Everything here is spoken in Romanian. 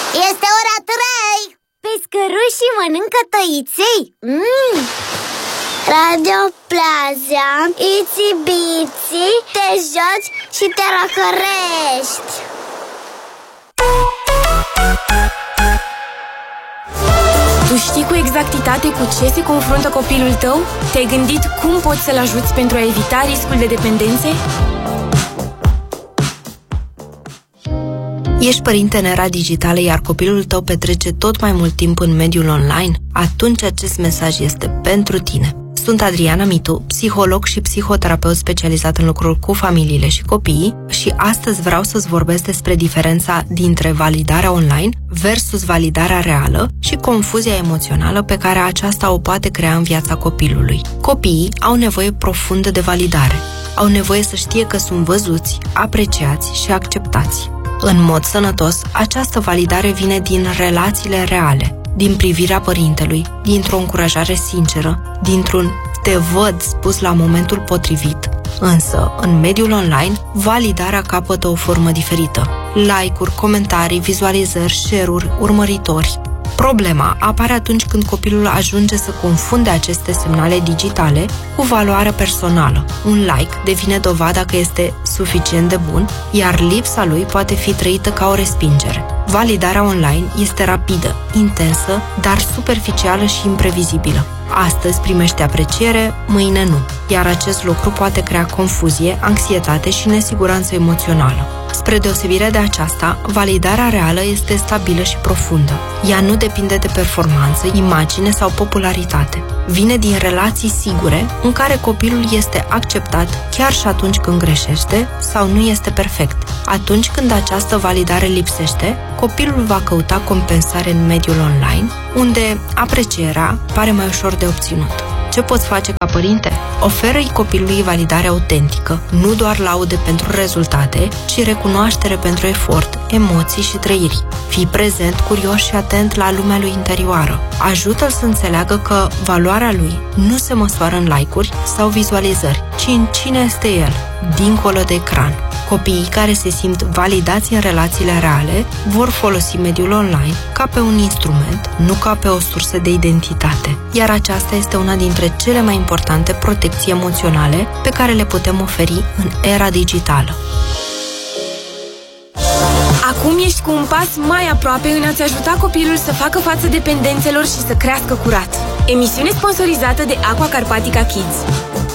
Este ora 3! Pescărușii mănâncă tăiței. Radio Plaza, Itsy Bitsy, te joci și te răcărești. Tu știi cu exactitate cu ce se confruntă copilul tău? Te-ai gândit cum poți să-l ajuți pentru a evita riscul de dependențe? Ești părinte în era digitală, iar copilul tău petrece tot mai mult timp în mediul online? Atunci acest mesaj este pentru tine. Sunt Adriana Mitu, psiholog și psihoterapeut specializat în lucruri cu familiile și copiii și astăzi vreau să-ți vorbesc despre diferența dintre validarea online versus validarea reală și confuzia emoțională pe care aceasta o poate crea în viața copilului. Copiii au nevoie profundă de validare. Au nevoie să știe că sunt văzuți, apreciați și acceptați. În mod sănătos, această validare vine din relațiile reale, din privirea părintelui, dintr-o încurajare sinceră, dintr-un te văd spus la momentul potrivit. Însă, în mediul online, validarea capătă o formă diferită. Like-uri, comentarii, vizualizări, share-uri, urmăritori. Problema apare atunci când copilul ajunge să confunde aceste semnale digitale cu valoarea personală. Un like devine dovada că este suficient de bun, iar lipsa lui poate fi trăită ca o respingere. Validarea online este rapidă, intensă, dar superficială și imprevizibilă. Astăzi primește apreciere, mâine nu, iar acest lucru poate crea confuzie, anxietate și nesiguranță emoțională. Spre deosebire de aceasta, validarea reală este stabilă și profundă. Ea nu depinde de performanță, imagine sau popularitate. Vine din relații sigure, în care copilul este acceptat chiar și atunci când greșește sau nu este perfect. Atunci când această validare lipsește, copilul va căuta compensare în mediul online, unde aprecierea pare mai ușor de obținut. Ce poți face ca părinte? Oferă-i copilului validare autentică, nu doar laude pentru rezultate, ci recunoaștere pentru efort, emoții și trăiri. Fii prezent, curios și atent la lumea lui interioară. Ajută-l să înțeleagă că valoarea lui nu se măsoară în like-uri sau vizualizări, ci în cine este el, dincolo de ecran. Copiii care se simt validați în relațiile reale vor folosi mediul online ca pe un instrument, nu ca pe o sursă de identitate. Iar aceasta este una dintre cele mai importante protecții emoționale pe care le putem oferi în era digitală. Acum ești cu un pas mai aproape în a-ți ajuta copilul să facă față dependențelor și să crească curat. Emisiune sponsorizată de Aqua Carpatica Kids.